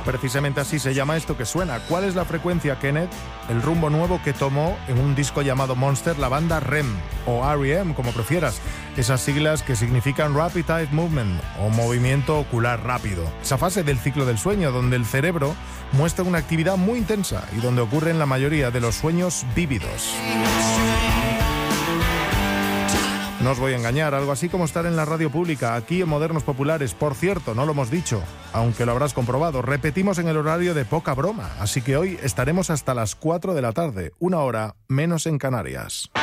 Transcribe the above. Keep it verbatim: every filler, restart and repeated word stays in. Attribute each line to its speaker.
Speaker 1: Precisamente así se llama esto que suena. ¿Cuál es la frecuencia, Kenneth? El rumbo nuevo que tomó en un disco llamado Monster la banda R E M, o R E M, como prefieras. Esas siglas que significan Rapid Eye Movement, o movimiento ocular rápido. Esa fase del ciclo del sueño, donde el cerebro muestra una actividad muy intensa y donde ocurren la mayoría de los sueños vívidos. No os voy a engañar, algo así como estar en la radio pública, aquí en Modernos Populares. Por cierto, no lo hemos dicho, aunque lo habrás comprobado, repetimos en el horario de poca broma, así que hoy estaremos hasta las cuatro de la tarde, una hora menos en Canarias.